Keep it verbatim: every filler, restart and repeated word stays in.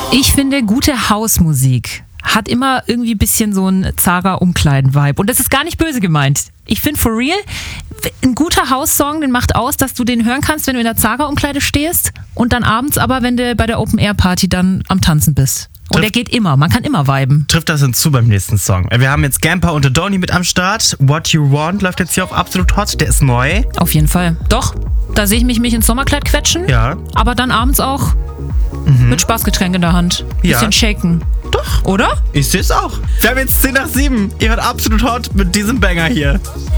Ich finde, gute Hausmusik hat immer irgendwie ein bisschen so ein Zara-Umkleiden-Vibe. Und das ist gar nicht böse gemeint. Ich finde, for real, ein guter Haussong, den macht aus, dass du den hören kannst, wenn du in der Zara-Umkleide stehst und dann abends aber, wenn du bei der Open-Air-Party dann am Tanzen bist. Und der geht immer, man kann immer viben. Trifft das hinzu beim nächsten Song. Wir haben jetzt Gamper und Adoni mit am Start. What You Want läuft jetzt hier auf Absolut Hot, der ist neu. Auf jeden Fall. Doch, da sehe ich mich, mich ins Sommerkleid quetschen, Ja. aber dann abends auch mhm. mit Spaßgetränk in der Hand. Bisschen Ja. shaken. Doch. Oder? Ich sehe es auch. Wir haben jetzt zehn nach sieben. Ihr hört Absolut Hot mit diesem Banger hier.